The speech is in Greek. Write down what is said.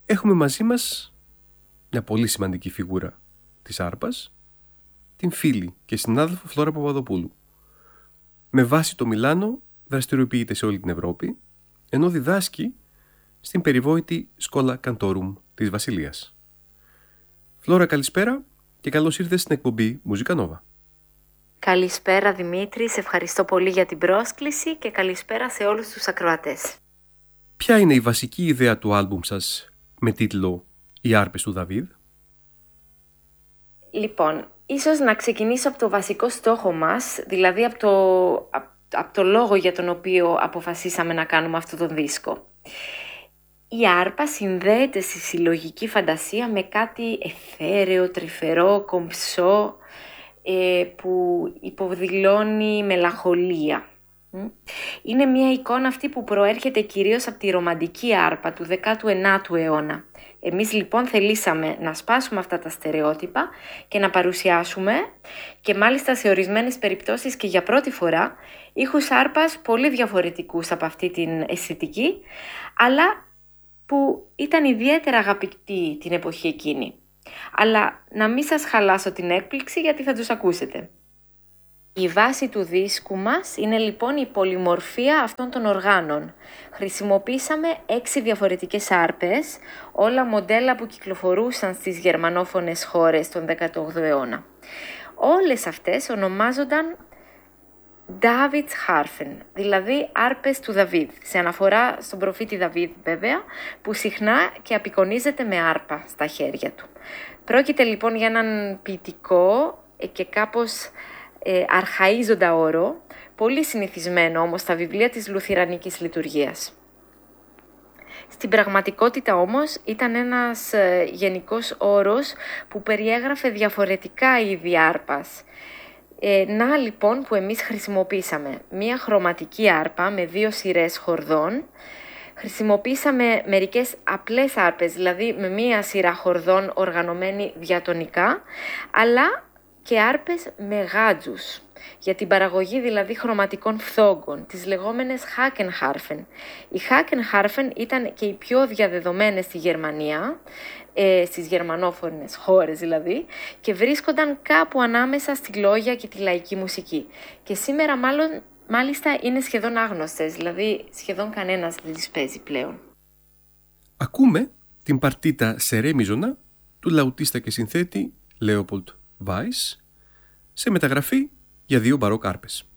έχουμε μαζί μας μια πολύ σημαντική φιγούρα της άρπας, την φίλη και συνάδελφο Φλόρα Παπαδοπούλου. Με βάση το Μιλάνο δραστηριοποιείται σε όλη την Ευρώπη, ενώ διδάσκει στην περιβόητη Σκόλα Καντόρουμ της Βασιλείας. Φλόρα, καλησπέρα και καλώς ήρθες στην εκπομπή Μουζίκα Νόβα. Καλησπέρα Δημήτρη, σε ευχαριστώ πολύ για την πρόσκληση και καλησπέρα σε όλους τους ακροατές. Ποια είναι η βασική ιδέα του άλμπουμ σας με τίτλο «Οι Άρπες του Δαβίδ»? Λοιπόν, ίσως να ξεκινήσω από το βασικό στόχο μας, δηλαδή από το λόγο για τον οποίο αποφασίσαμε να κάνουμε αυτό το δίσκο. Η άρπα συνδέεται στη συλλογική φαντασία με κάτι εθέρεο, τρυφερό, κομψό, που υποδηλώνει μελαγχολία. Είναι μια εικόνα αυτή που προέρχεται κυρίως από τη ρομαντική άρπα του 19ου αιώνα. Εμείς λοιπόν θελήσαμε να σπάσουμε αυτά τα στερεότυπα και να παρουσιάσουμε, και μάλιστα σε ορισμένες περιπτώσεις και για πρώτη φορά, ήχους άρπας πολύ διαφορετικούς από αυτή την αισθητική, αλλά που ήταν ιδιαίτερα αγαπητοί την εποχή εκείνη. Αλλά να μην σας χαλάσω την έκπληξη, γιατί θα τους ακούσετε. Η βάση του δίσκου μας είναι λοιπόν η πολυμορφία αυτών των οργάνων. Χρησιμοποίησαμε 6 διαφορετικές άρπες, όλα μοντέλα που κυκλοφορούσαν στις γερμανόφωνες χώρες τον 18ο αιώνα. Όλες αυτές ονομάζονταν David's Harfen, δηλαδή άρπες του Δαβίδ, σε αναφορά στον προφήτη Δαβίδ βέβαια, που συχνά και απεικονίζεται με άρπα στα χέρια του. Πρόκειται λοιπόν για έναν ποιητικό και κάπως αρχαΐζοντα όρο, πολύ συνηθισμένο όμως στα βιβλία της Λουθυρανικής Λειτουργίας. Στην πραγματικότητα όμως ήταν ένας γενικός όρος που περιέγραφε διαφορετικά είδη άρπας. Να λοιπόν που εμείς χρησιμοποίησαμε μία χρωματική άρπα με 2 σειρές χορδών, χρησιμοποίησαμε μερικές απλές άρπες, δηλαδή με μία σειρά χορδών οργανωμένη διατονικά, αλλά και άρπες με γάτζους, για την παραγωγή δηλαδή χρωματικών φθόγκων, τις λεγόμενες Hakenharfen. Οι Hakenharfen ήταν και οι πιο διαδεδομένες στη Γερμανία, στις γερμανόφωνες χώρες δηλαδή, και βρίσκονταν κάπου ανάμεσα στη λόγια και τη λαϊκή μουσική. Και σήμερα μάλιστα είναι σχεδόν άγνωστες, δηλαδή σχεδόν κανένας δεν τις παίζει πλέον. Ακούμε την παρτίτα σε ρε μίζωνα του λαουτίστα και συνθέτη Λέοπολτ Βάις, σε μεταγραφή για 2 μπαρόκ άρπες.